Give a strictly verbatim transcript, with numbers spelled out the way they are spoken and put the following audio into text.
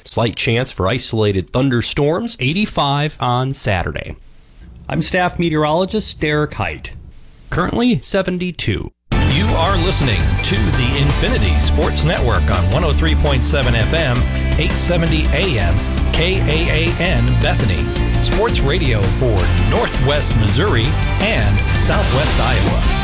Slight chance for isolated thunderstorms, eighty-five on Saturday. I'm staff meteorologist Derek Height. Currently seventy-two. You are listening to the Infinity Sports Network on one oh three point seven F M, eight seventy A M, K A A N Bethany. Sports radio for Northwest Missouri and Southwest Iowa.